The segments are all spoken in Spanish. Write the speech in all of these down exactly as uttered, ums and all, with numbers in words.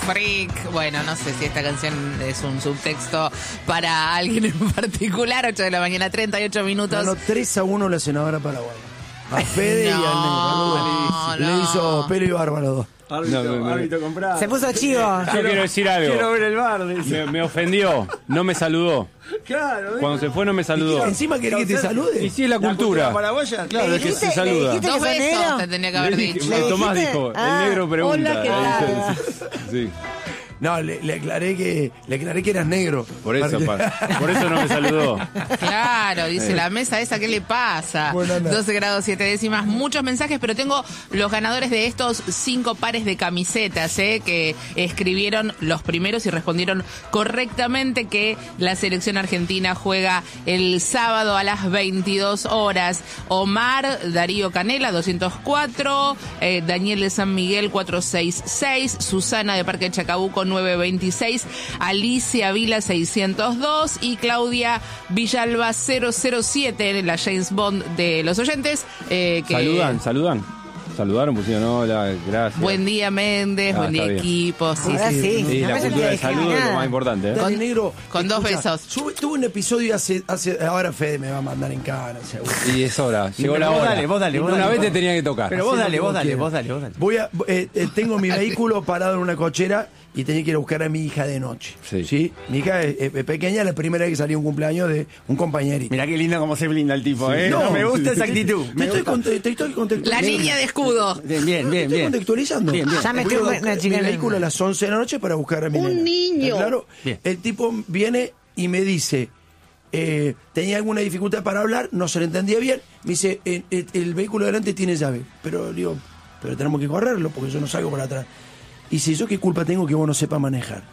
freak. Bueno, no sé si esta canción es un subtexto para alguien en particular. ocho de la mañana, treinta y ocho minutos. Ganó tres a uno la senadora paraguaya. A Fede no, y al negro. no. Le hizo pelo y barba a los dos. Árbitro, no, no, árbitro comprado. Se puso chivo. Yo quiero, quiero decir algo. Quiero ver el bar. Me, me ofendió. No me saludó. Claro. Cuando se fue no me saludó. Encima quería que te salude. Y sí es la, La cultura. cultura paraguaya, claro. ¿Le Es que dijiste- se saluda. le dijiste Dos que sos besos negro? te tenía que haber Le dije- dicho. ¿Le Tomás dijiste? dijo, Ah, el negro pregunta. hola, ¿qué tal? Sí. No, le, le aclaré que le aclaré que eras negro. Por eso, Para que- pa- por eso no me saludó. Claro, dice la mesa esa, ¿qué le pasa? Bueno, anda. doce grados siete décimas, muchos mensajes, pero tengo los ganadores de estos cinco pares de camisetas, ¿eh? Que escribieron los primeros y respondieron correctamente que la selección argentina juega el sábado a las veintidós horas. Omar Darío Canela, doscientos cuatro, eh, Daniel de San Miguel, cuatrocientos sesenta y seis, Susana de Parque Chacabuco, novecientos veintiséis, Alicia Vila, seiscientos dos y Claudia Villalba, cero cero siete, la James Bond de los oyentes. Eh, que Saludan, saludan. Saludaron, pusieron hola, gracias. Buen día, Méndez, Ah, buen día, está bien. equipo. Sí, Ahora sí. sí. Sí, No la me cultura del sentía saludo es lo discriminada. más importante. ¿eh? Dale, negro. con dos besos. sube- tuve un episodio hace, hace. Ahora Fede me va a mandar en cana, seguro. Y es hora, llegó Vos la hora. dale, vos dale, vos Una dale, vez vos. te tenía que tocar. Pero vos Hacé lo dale, que vos vos dale, quieras. vos dale, vos dale. Voy a, eh, eh, tengo mi vehículo parado en una cochera y tenía que ir a buscar a mi hija de noche. Sí. Mi hija es, es pequeña, la primera vez que salió un cumpleaños de un compañerito. Mirá qué lindo como se blinda el tipo, ¿eh? No, me gusta esa actitud. Te Me estoy, gusta. conte- te estoy La contextualizando. niña de escudo. Bien, bien, bien. Estoy bien. contextualizando. Bien, bien. Ya me Voy a estoy- buscar una chica mi en- vehículo a las once de la noche para buscar a mi Un nena. niño. ¿Está claro? Bien. El tipo viene y me dice, eh, tenía alguna dificultad para hablar, no se le entendía bien. Me dice, el, el- el vehículo delante tiene llave. Pero le digo, pero tenemos que correrlo porque yo no salgo para atrás. Y si yo qué culpa tengo que vos no sepas manejar.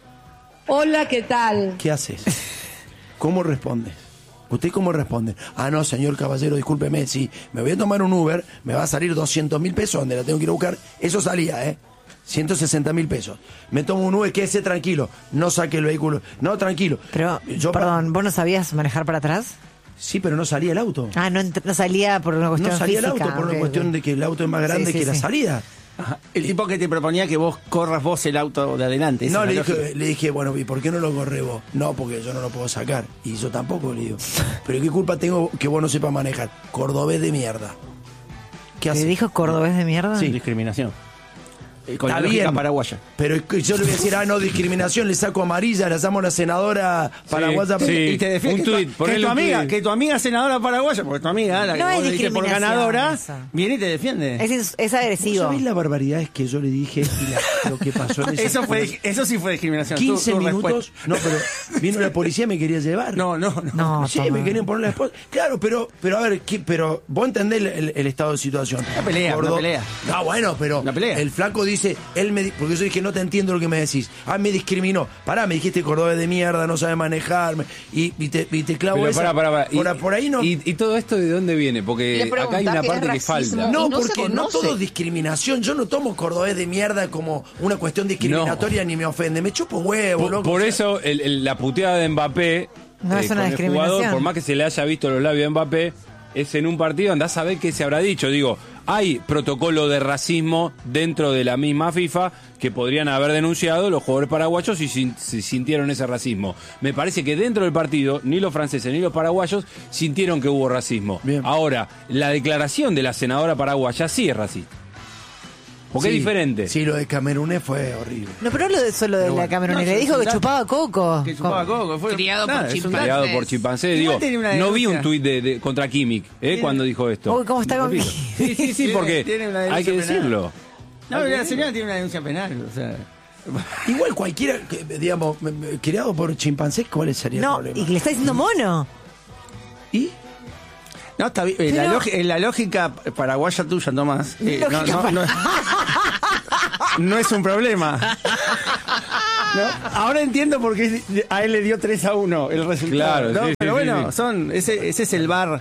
Hola, ¿qué tal? ¿Qué haces? ¿Cómo respondes? ¿Usted cómo responde? Ah, no, señor caballero, discúlpeme, si me voy a tomar un Uber, me va a salir doscientos mil pesos donde la tengo que ir a buscar. Eso salía, ¿eh? ciento sesenta mil pesos. Me tomo un Uber, quédese tranquilo, no saque el vehículo. No, tranquilo. Pero, Yo- perdón, ¿vos no sabías manejar para atrás? Sí, pero no salía el auto. Ah, no, ent- no salía por una cuestión No salía el física. auto por una ok, cuestión ok. de que el auto es más grande Sí, sí, que la sí. salida. Ajá. El tipo que te proponía que vos corras vos el auto de adelante. esa No, es le la dije, lógica. le dije, bueno, ¿y por qué no lo corre vos? No, porque yo no lo puedo sacar. Y yo tampoco, le digo. Pero ¿qué culpa tengo que vos no sepas manejar? Cordobés de mierda. ¿Qué ¿Te haces? dijo cordobés de mierda? Sí. Discriminación. Eh, Con Está la lógica bien. paraguaya. Pero es que yo le voy a decir, ah, no, discriminación, le saco amarilla, le damos a la senadora paraguaya. sí. Y te defiende Un que, tuit, tu, que ponele tu un amiga, tuit. que tu amiga senadora paraguaya, porque tu amiga, la que No vos es le dijiste por discriminación ganadora, eso. viene y te defiende. Es, ins- es ¿Vos agresivo. sabés las barbaridades que yo le dije y la- lo que pasó en ese Eso fue, eso sí fue discriminación. tu- quince tu minutos. respuesta. No, pero vino la policía y me quería llevar. No, no, no. No, Sí, toma. me querían poner la esposa. Claro, pero, pero a ver, ¿qué- pero vos entendés el, el- el estado de situación. Una pelea, una pelea. No, bueno, pero Una pelea. el flaco dice, él me, di- porque yo dije, no te entiendo lo que me decís. Ah, me discriminó. Pará, me dijiste cordobés de mierda, no sabe manejarme. Y, y te, y te clavo Pero esa. pará, pará, pará. Por, Y- por ahí no. Y, y todo esto de dónde viene? Porque Le acá hay preguntá una qué parte es que racismo. falta. No, y no se porque no conoce. todo es discriminación. Yo no tomo cordobés de mierda como una cuestión discriminatoria ni me ofende. Me chupo huevo, Por, loco. por O sea, eso el- el- la puteada de Mbappé No es con una el discriminación. jugador, por más que se le haya visto los labios de Mbappé, es en un partido, andás a ver qué se habrá dicho. Digo, hay protocolo de racismo dentro de la misma FIFA que podrían haber denunciado los jugadores paraguayos si, sin- si sintieron ese racismo. Me parece que dentro del partido, ni los franceses ni los paraguayos sintieron que hubo racismo. Bien. Ahora, la declaración de la senadora paraguaya sí es racista. Porque sí, es diferente. Sí, lo de Camerunés fue horrible. No, pero no lo de solo de Pero la bueno. Camerunera. No, Le dijo es un que dato. chupaba coco. Que chupaba coco. Fue, Criado por nada, es un chimpancés. dato. Criado por chimpancé. Igual Digo, tenía una no vi denuncia. un tuit de, de- contra Kimmich eh, cuando dijo esto. Uy, ¿cómo está con Repito. Kimmich? Sí, sí, sí, Tiene- porque tiene una hay que denuncia penal. decirlo. No, pero la señora tiene una denuncia penal. O sea, Igual cualquiera, que, digamos, me- me- criado por chimpancés, ¿cuál sería No, el y problema? que le está diciendo mono. ¿Y? no, está bien. En la, Pero- lógi- en la lógica paraguaya tuya, Tomás, eh, no, Lógica no, no, no es un problema. ¿No? Ahora entiendo por qué a él le dio tres a uno el resultado. Claro, ¿no? sí, sí, Pero sí, bueno, sí. son ese, ese es el bar.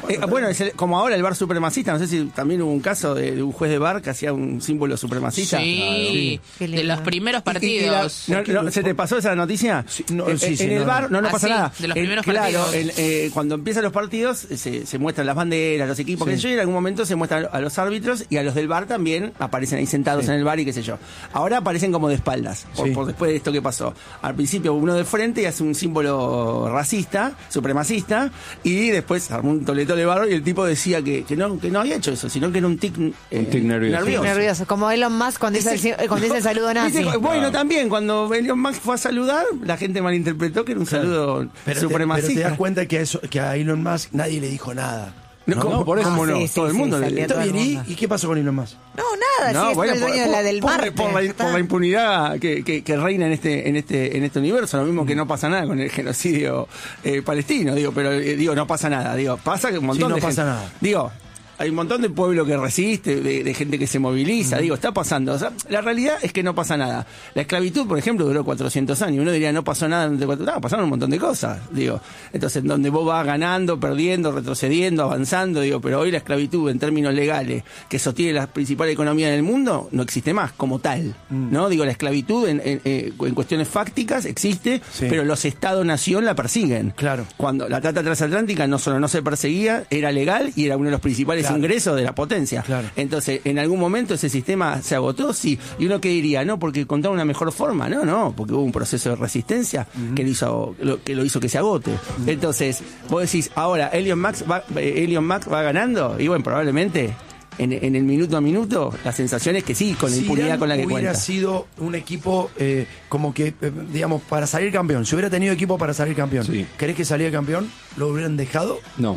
Eh, bueno, es el- como ahora el bar supremacista, no sé si también hubo un caso de, de un juez de bar que hacía un símbolo supremacista. Sí, Qué de lindo. los primeros Y- y- y la- partidos. no, no, ¿se te pasó esa noticia? Sí, no, en, sí, sí, en el no, bar no, no Ah, pasa sí, nada. de los El- primeros claro, partidos. el, eh, cuando empiezan los partidos se, se muestran las banderas, los equipos, Sí. qué sé yo, y en algún momento se muestran a los árbitros y a los del bar también aparecen ahí sentados Sí. en el bar y qué sé yo. Ahora aparecen como de espaldas, por, Sí. por después de esto que pasó. Al principio uno de frente y hace un símbolo racista, supremacista, y después armó un toletole barro y el tipo decía que, que, no, que no había hecho eso, sino que era un tic, eh, Un tic nervioso. Nervioso, como Elon Musk cuando dice, el, eh, cuando dice el saludo nazi. ¿Viste? Bueno, también cuando Elon Musk fue a saludar, la gente malinterpretó que era un saludo Pero te, pero supremacista. te das cuenta que a, eso, que a Elon Musk nadie le dijo nada. No, ¿no? ¿cómo, No, por eso. cómo no? Ah, sí, sí, Todo el sí, mundo le- salió Está todo el bien, ¿y, mundo. ¿y qué pasó con Elon Musk? No, nada, sí, es bueno, el dueño por, de la por- del por- Marte. por la, Está. por la impunidad que, que, que reina en este en este en este universo, lo mismo que no pasa nada con el genocidio eh, palestino, digo, pero eh, digo, no pasa nada, digo, pasa que un montón Sí, no de pasa gente- nada. Digo, hay un montón de pueblo que resiste, de, de gente que se moviliza, digo, está pasando. O sea, la realidad es que no pasa nada. La esclavitud, por ejemplo, duró cuatrocientos años. Uno diría, no pasó nada durante cuatrocientos. No, pasaron un montón de cosas, digo. Entonces, donde vos vas ganando, perdiendo, retrocediendo, avanzando, digo, pero hoy la esclavitud, en términos legales, que sostiene la principal economía del mundo, no existe más como tal, ¿no? Digo, la esclavitud en, en, eh, en cuestiones fácticas existe, Sí. pero los estados-nación la persiguen. Claro. Cuando la trata transatlántica no solo no se perseguía, era legal y era uno de los principales Claro. ingresos de la potencia. Claro. Entonces, en algún momento ese sistema se agotó, sí. Y uno que diría, no, porque contaba una mejor forma, no, no, porque hubo un proceso de resistencia que, lo hizo, lo, que lo hizo que se agote. Entonces, vos decís, ahora, Elon Musk va, eh, Elon Musk va ganando, y bueno, probablemente en, en el minuto a minuto, la sensación es que sí, con la impunidad Zidane con la que hubiera cuenta. sido un equipo eh, como que, eh, digamos, para salir campeón. Si hubiera tenido equipo para salir campeón, Sí. ¿querés que saliera campeón? ¿Lo hubieran dejado? No.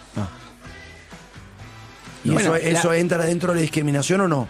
¿Y Bueno, eso, eso la- entra dentro de la discriminación o no?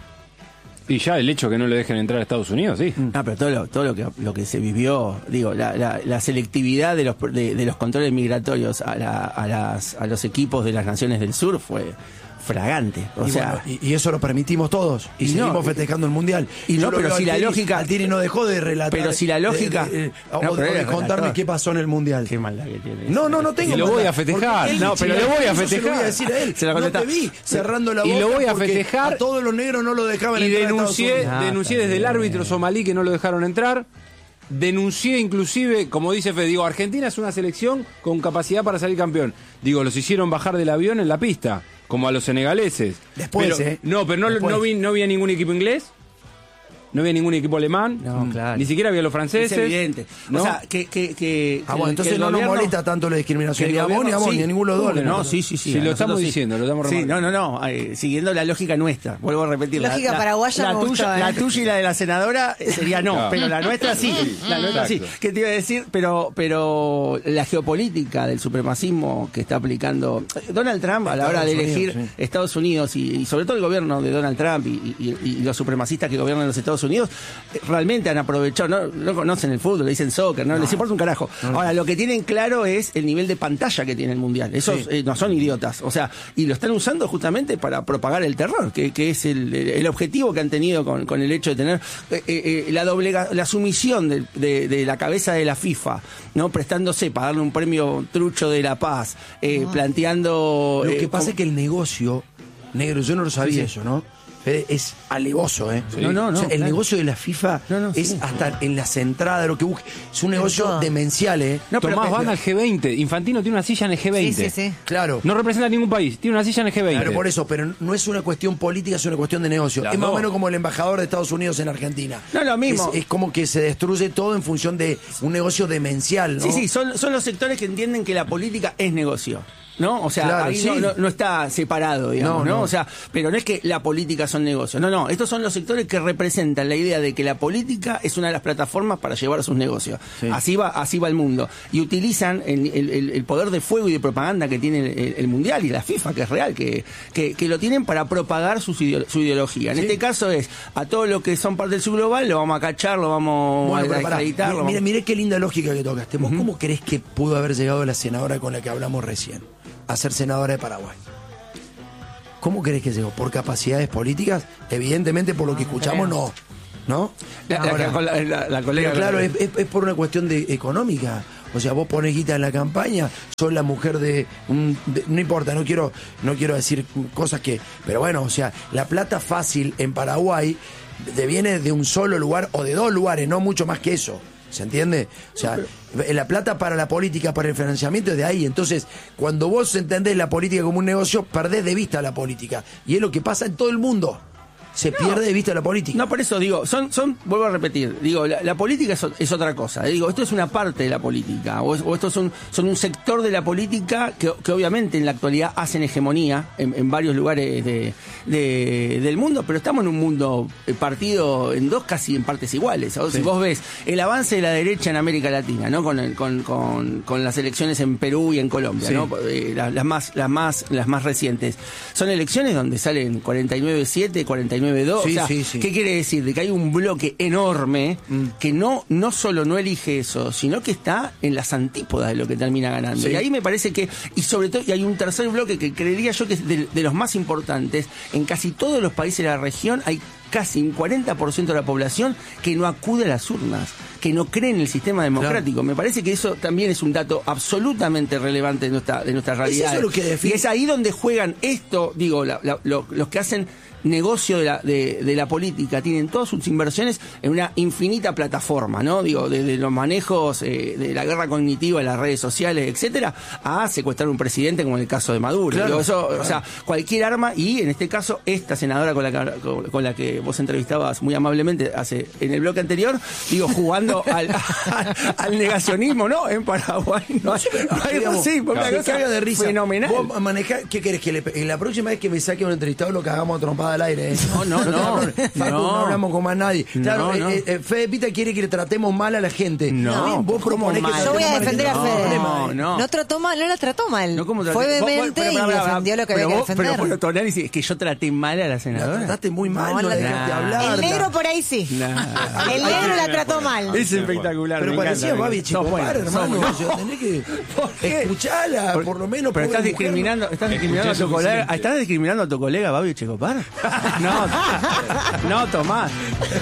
Y ya el hecho que no le dejen entrar a Estados Unidos, sí. No, pero todo lo, todo lo que lo que se vivió, digo, la, la, la selectividad de los de, de los controles migratorios a, la, a las a los equipos de las naciones del sur fue fragante. O y, sea, bueno, y, y eso lo permitimos todos. Y, y seguimos no, festejando el Mundial. y no, Yo lo pero veo si a la Altieri- lógica- Altieri no dejó de relatar. Pero si la de- lógica- de- de- No, o- pero o de era contarme relator. qué pasó en el Mundial. qué maldad que tiene. No, no, no tengo Y lo maldad, voy a festejar. porque él, No, pero si lo voy a eso se lo festejar. voy a decir a él. Se lo no contestá. te vi cerrando la boca Y lo voy a porque festejar. a todos los negros no lo dejaban Y entrar a Estados denuncié, Unidos. Ah, denuncié está desde el bien. árbitro somalí que no lo dejaron entrar. Denuncié inclusive, como dice Fede, digo, Argentina es una selección con capacidad para salir campeón. Digo, los hicieron bajar del avión en la pista, como a los senegaleses. Después, Pero- ¿eh? No, pero no, Después. no, vi, no vi a ningún equipo inglés. No había ningún equipo alemán. No, claro. Ni siquiera había los franceses. Es evidente. ¿no? O sea, que, que, que, Ah, que bueno, el- entonces que el no nos gobierno- molesta tanto la discriminación. que Ni el a vos, ni a gobierno- vos, sí. ni a ninguno de los ¿Cómo dos. que no, sí, sí, sí. Si a lo nosotros estamos sí. diciendo, lo estamos Sí, remarcando. no, no, no, eh, siguiendo la lógica nuestra, vuelvo a repetir. la- Lógica la, paraguaya la me tuya, gustó, ¿eh? la tuya y la de la senadora eh, sería no, Claro. pero la nuestra sí, la nuestra sí. Exacto. ¿Qué te iba a decir? Pero, pero la geopolítica del supremacismo que está aplicando Donald Trump a la hora de Estados elegir Unidos, sí. Estados Unidos y, y sobre todo el gobierno de Donald Trump y, y- y los supremacistas que gobiernan los Estados Unidos, eh, realmente han aprovechado, no, no conocen el fútbol, le dicen soccer, no, les importa un carajo. Ahora, lo que tienen claro es el nivel de pantalla que tiene el Mundial. Esos Sí. eh, no son idiotas. O sea, y lo están usando justamente para propagar el terror, que, que es el, el objetivo que han tenido con, con el hecho de tener eh, eh, la doblega, la sumisión de, de- de la cabeza de la FIFA, ¿no? Prestándose para darle un premio trucho de la paz, eh, planteando. Lo eh, que pasa com- es que el negocio, negro, yo no lo sabía eso, ¿no? Fede, es alevoso, ¿eh? No, no, no, O sea, el claro. negocio de la FIFA No, no, es sí. hasta en las entradas, lo que busque. Es un negocio todo. demencial, ¿eh? No, pero- Tomás, pero- van al G veinte. Infantino tiene una silla en el G Sí, veinte. sí, sí. Claro. No representa a ningún país, tiene una silla en el G veinte. Pero por eso, pero no es una cuestión política, es una cuestión de negocio. Las es más o dos. menos como el embajador de Estados Unidos en Argentina. No, lo mismo. Es, es como que se destruye todo en función de un negocio demencial, ¿no? Sí, sí, son, son los sectores que entienden que la política es negocio. ¿No? O sea, Claro, ahí sí. no, no- no está separado, digamos, No, ¿no? no. O sea, pero no es que la política son negocios. No, no. Estos son los sectores que representan la idea de que la política es una de las plataformas para llevar a sus negocios. Sí. Así va, así va el mundo. Y utilizan el, el- el- el poder de fuego y de propaganda que tiene el, el Mundial y la FIFA, que es real, que, que, que lo tienen para propagar sus ideo- su ideología. En Sí. este caso es a todos los que son parte del subglobal, lo vamos a cachar, lo vamos Bueno, a pero pará, acreditar. lo mira, vamos- mira, mira qué linda lógica que tocaste. ¿Vos cómo crees que pudo haber llegado la senadora con la que hablamos recién a ser senadora de Paraguay? ¿Cómo crees que llegó? ¿Por capacidades políticas? Evidentemente, por lo que escuchamos, no. ¿No? La, la- Ahora, la- la- la colega. pero claro, es, es- es por una cuestión de económica. O sea, vos ponés guita en la campaña, sos la mujer de, un, de no importa, no quiero, no quiero decir cosas que, pero bueno, o sea, la plata fácil en Paraguay te viene de un solo lugar o de dos lugares, no mucho más que eso. ¿Se entiende? O sea, la plata para la política, para el financiamiento es de ahí. Entonces, cuando vos entendés la política como un negocio, perdés de vista la política. Y es lo que pasa en todo el mundo. Se no, pierde de vista la política. No, por eso digo, son, son vuelvo a repetir, digo, la, la política es, es otra cosa. Digo, esto es una parte de la política, o, es, o estos son, son un sector de la política que, que obviamente en la actualidad hacen hegemonía en, en varios lugares de, de, del mundo, pero estamos en un mundo partido en dos casi en partes iguales. O sí. Si vos ves el avance de la derecha en América Latina, ¿no? Con, el, con, con, con las elecciones en Perú y en Colombia, sí. ¿no? Eh, las, las más, las más, las más recientes. Son elecciones donde salen cuarenta y nueve siete, cuarenta y nueve dos. Sí, o sea, sí, sí. ¿qué quiere decir? De que hay un bloque enorme mm. que no, no solo no elige eso, sino que está en las antípodas de lo que termina ganando. Sí. Y ahí me parece que, y sobre todo, y hay un tercer bloque que creería yo que es de, de los más importantes. En casi todos los países de la región hay casi un cuarenta por ciento de la población que no acude a las urnas, que no cree en el sistema democrático. Claro. Me parece que eso también es un dato absolutamente relevante de nuestra, de nuestra realidad. ¿Es eso lo que define? Y es ahí donde juegan esto, digo, la, la, lo, los que hacen negocio de la, de, de la política, tienen todas sus inversiones en una infinita plataforma, ¿no? Digo, desde los manejos eh, de la guerra cognitiva en las redes sociales, etcétera, a secuestrar un presidente como en el caso de Maduro. Claro, digo, eso, claro. O sea, cualquier arma, y en este caso, esta senadora con la que, con, con la que vos entrevistabas muy amablemente hace en el bloque anterior, digo, jugando al, al, al negacionismo, ¿no? En Paraguay no hay, no hay digamos, sí, porque claro, una cosa de risa. Fenomenal. Vos manejás, ¿qué querés? Que le, en la próxima vez que me saque un entrevistado lo que hagamos a trompada al aire, ¿eh? No, no, no. no, Facu, no. no hablamos con más nadie. Claro, no, no. Eh, eh, Fede Pita quiere que le tratemos mal a la gente. No, vos proponés que yo voy a defender a Fede. No, no. No trató mal, no la trató mal. No, ¿cómo Fue vehemente y defendió lo que había que vos, defender. Pero por tu análisis es que yo traté mal a la senadora. La trataste muy mal, no, no la la dejaste nah. hablar. El negro por ahí sí. Nah. El negro la trató mal. Es espectacular. Pero parecía Babi Checopar, hermano. Bueno. O sea, tenés que escucharla, por, por lo menos. Pero estás discriminando, estás discriminando a tu colega. ¿Estás discriminando a tu colega Babi Checopar? No, no, Tomás.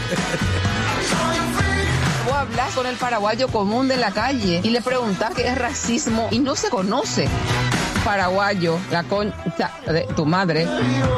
Vos hablas con el paraguayo común de la calle y le preguntás qué es racismo y no se conoce. Paraguayo, la concha de tu madre.